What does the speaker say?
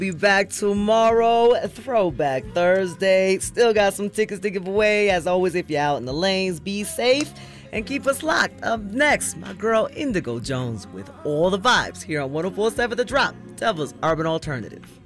Be back tomorrow, Throwback Thursday. Still got some tickets to give away. As always, if you're out in the lanes, be safe and keep us locked. Up next, my girl Indigo Jones with All the Vibes here on 104.7 The Drop, Devil's Urban Alternative.